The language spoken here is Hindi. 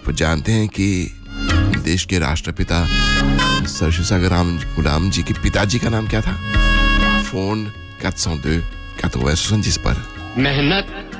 आप जानते हैं कि देश के राष्ट्रपिता सर शिवसागर गुलाम जी के पिताजी का नाम क्या था? फोन 402 80 70 पर। मेहनत